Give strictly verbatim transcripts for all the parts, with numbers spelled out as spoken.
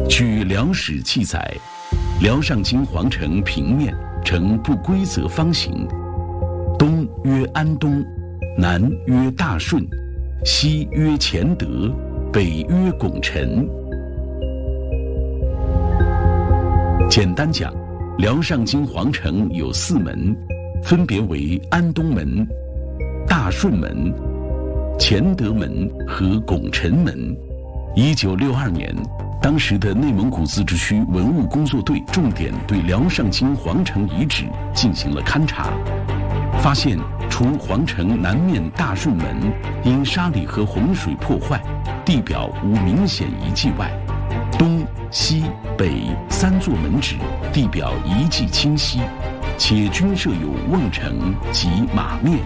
据辽史记载，辽上京皇城平面呈不规则方形，东曰安东，南曰大顺，西曰乾德，北曰拱辰。简单讲，辽上京皇城有四门，分别为安东门、大顺门、乾德门和拱辰门。一九六二年，当时的内蒙古自治区文物工作队重点对辽上京皇城遗址进行了勘察，发现除皇城南面大顺门因沙里河洪水破坏，地表无明显遗迹外，东西北三座门址地表遗迹清晰，且均设有瓮城及马面。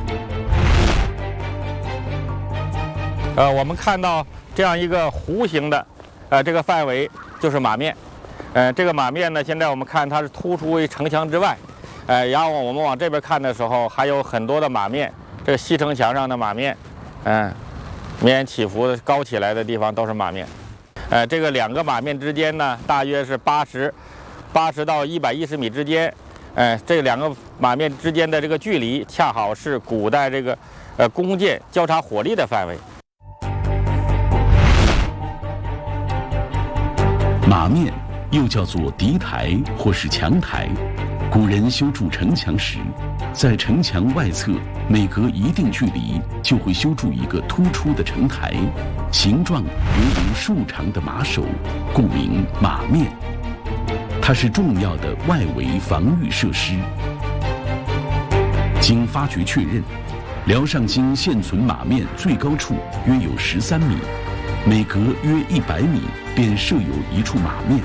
呃，我们看到这样一个弧形的，呃，这个范围就是马面。呃，这个马面呢，现在我们看它是突出于城墙之外，呃，然后我们往这边看的时候，还有很多的马面，这个西城墙上的马面，嗯、呃，绵延起伏的高起来的地方都是马面。呃，这个两个马面之间呢，大约是八十、八十到一百一十米之间。呃，这两个马面之间的这个距离，恰好是古代这个呃弓箭交叉火力的范围。 马面又叫做敌台或是墙台，古人修筑城墙时，在城墙外侧每隔一定距离就会修筑一个突出的城台，形状犹如竖长的马首，故名马面。它是重要的外围防御设施。经发掘确认，辽上京现存马面最高处约有十三米，每隔约一百米便设有一处马面。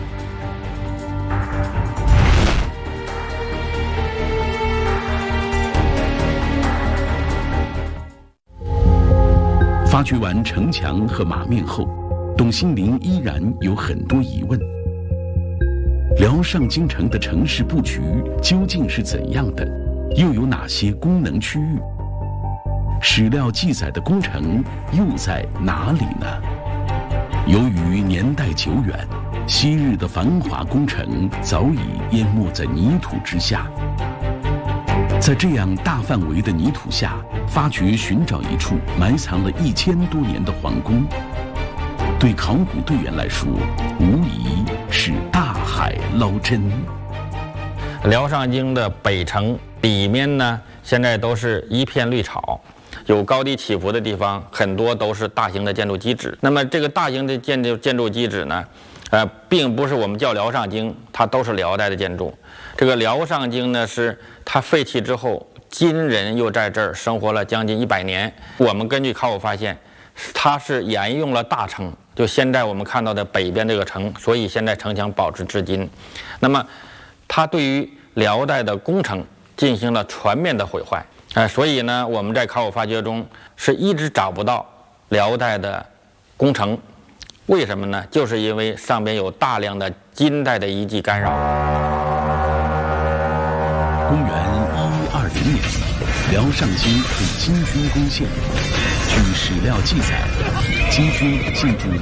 发掘完城墙和马面后，董兴林依然有很多疑问。辽上京城的城市布局究竟是怎样的？又有哪些功能区域？史料记载的宫城又在哪里呢？由于年代久远，昔日的繁华宫城早已淹没在泥土之下。在这样大范围的泥土下发掘寻找一处埋藏了一千多年的皇宫，对考古队员来说，无疑是大海捞针。 辽上京的北城里面呢，现在都是一片绿草，有高低起伏的地方，很多都是大型的建筑基址。那么这个大型的建筑建筑基址呢，呃，并不是我们叫辽上京，它都是辽代的建筑。这个辽上京呢，是它废弃之后，金人又在这儿生活了将近一百年。我们根据考古发现，它是沿用了大城，就现在我们看到的北边这个城，所以现在城墙保持至今。那么，它对于辽代的宫城进行了全面的毁坏，呃，所以呢，我们在考古发掘中是一直找不到辽代的宫城。为什么呢？就是因为上边有大量的金代的遗迹干扰。 公元一一二零年，辽上京被金军攻陷。据史料记载，金军进驻